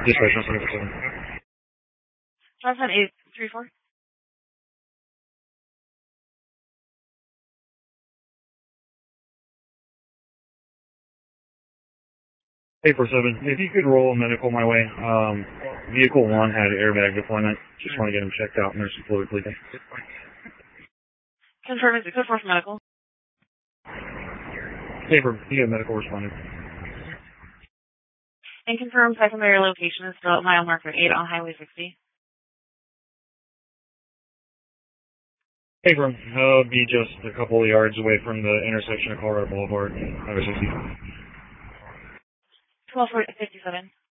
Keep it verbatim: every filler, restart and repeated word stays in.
Dispatch one seven seven. Johnson eight three four. eight four seven. If you could roll a medical my way. Um, vehicle one had airbag deployment. Just want to get him checked out. Nurse fluid, please. Confirm is it code four for medical. Hey, for you have medical responded. And confirm secondary location is still at mile marker eight on Highway sixty. Hey, from uh, be just a couple of yards away from the intersection of Colorado Boulevard, Highway sixty. twelve fifty-seven.